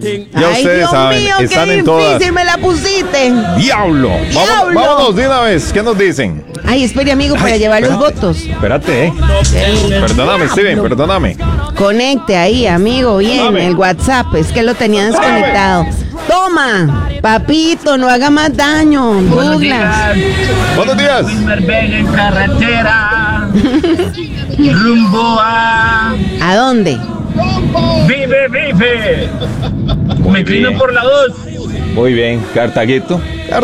Ya Ay, ustedes Dios saben, mío, están qué en todas. difícil me la pusiste. ¡Diablo! ¡Diablo! Vámonos de una vez. ¿Qué nos dicen? Ay, espere, amigo, para llevar los votos. Espérate, Perdóname, Steven, perdóname. Conecte ahí, amigo, bien, Dame. el WhatsApp, es que lo tenía desconectado. Toma, papito, no haga más daño, Douglas. Buenos días. Wilmer Vega en carretera, rumbo a ¿A dónde? Vive. Muy Me inclino bien. por la 2. Muy bien. Cartaguito.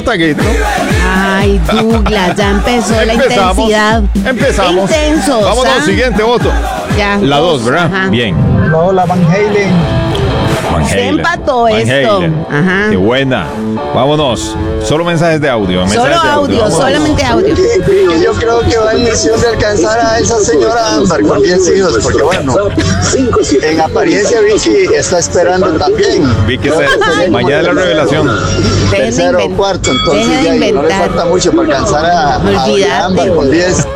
Ay, Douglas, ya empezó la intensidad. Empezamos. Intensos, Vamos al ¿ah? siguiente voto. Ya, La 2, ¿verdad? Ajá. Bien. Hola, Van Halen. Van Se Halen. empató Van esto. Halen. Ajá. Qué buena. Vámonos. Solo mensajes de audio. Solo audio, Vámonos. solamente audio. Yo creo que va en misión de alcanzar a esa señora Ámbar con 10 hijos, porque bueno, en apariencia Vicky está esperando también. Vicky, mañana la revelación. Dejen de Tercero o inventar. cuarto, entonces Dejen de ya ahí no le inventar. falta mucho para alcanzar a Olvídate. Ámbar con 10.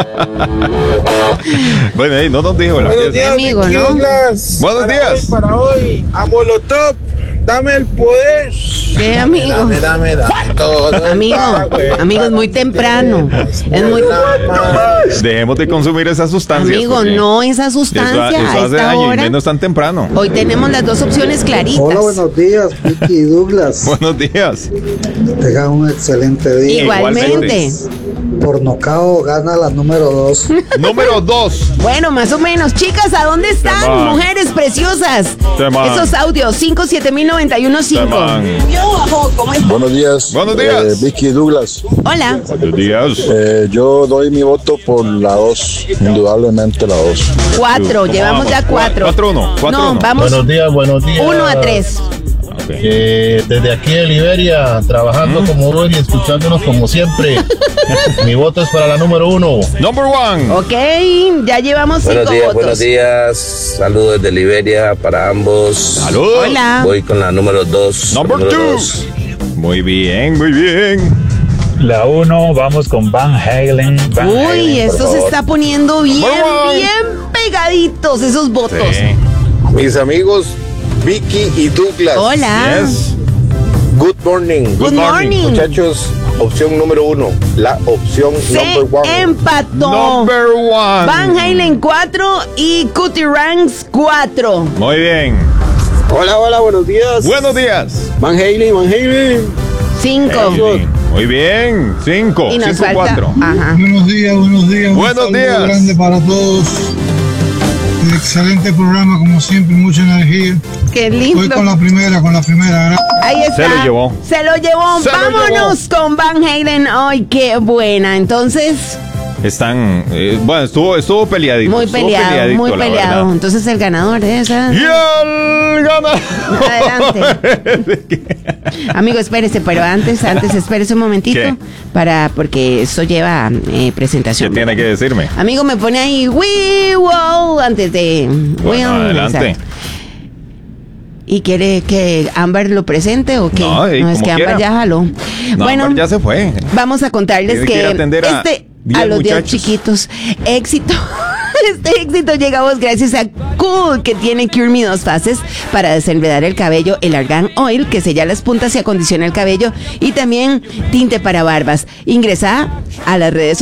Bueno, ahí no nos dijo la Buenos días, Amigo, Vicky ¿no? Douglas. Buenos Para días. hoy, para hoy, a Molotov, dame el poder. ¿Qué, amigo? Dame todo. Amigo, amigo, es muy temprano. Es muy... Dejemos de consumir esas sustancias. Amigo, porque no esa sustancia eso a hace esta daño y hora. menos tan temprano. Hoy tenemos las dos opciones claritas. Hola, buenos días, Vicky y Douglas. Buenos días. Tengan un excelente día. Igualmente. Por nocao gana la número 2. Número 2. Bueno, más o menos. Chicas, ¿a dónde están? Temán. Mujeres preciosas. Temán. Esos audios, 57915. Buenos días. Buenos días. Vicky y Douglas. Hola. Buenos días. Yo doy mi voto por la 2. Indudablemente la 2. 4, llevamos ya 4. 4-1. No, vamos Buenos días. 1-3. Desde aquí de Liberia, trabajando como hoy y escuchándonos como siempre. Mi voto es para la número 1. Number 1. Ok, ya llevamos 5 votos. Buenos días. Saludos desde Liberia para ambos. Salud. Hola. Voy con la número 2. Number 2. Muy bien, muy bien. La 1, vamos con Van Halen. Uy, esto se está poniendo bien, Number one. bien pegaditos esos votos. Sí. Mis amigos Vicky y Douglas. Hola. Yes. Good morning. Good morning. Muchachos, opción número 1. La opción Se number 1. empató. Number 1. Van Halen 4 y Cutie Ranks 4. Muy bien. Hola, buenos días. Buenos días. Van Halen. 5. Muy bien. 5. Y nos 5, falta. 4. Ajá. Buenos días. Buenos Un saludo días. grande para todos. Excelente programa, como siempre, mucha energía. Qué Voy lindo. con la primera. Ahí está. Se lo llevó. Se lo llevó. Se lo Vámonos con Van Halen. Ay, qué buena. Entonces, Están. Bueno, estuvo peleadito. muy estuvo peleado, peleadito, muy la peleado. verdad. Entonces, el ganador de esa. Y el ganador. Adelante. Amigo, espérese, pero antes espérese un momentito. ¿Qué? Porque eso lleva ¿Qué presentación. tiene que decirme? Amigo, me pone ahí We Will antes de Bueno, Will, adelante. exacto. ¿Y quiere que Ámbar lo presente o qué? No, es como que Ámbar quiera. ya jaló. No, bueno, Ámbar ya se fue. vamos a contarles Tiene que ir a atender a 10 los 10 muchachos. chiquitos. Éxito. Este éxito llegamos gracias a Cool, que tiene Cure Me 2 fases para desenredar el cabello, el Argan Oil, que sella las puntas y acondiciona el cabello, y también tinte para barbas. Ingresa a las redes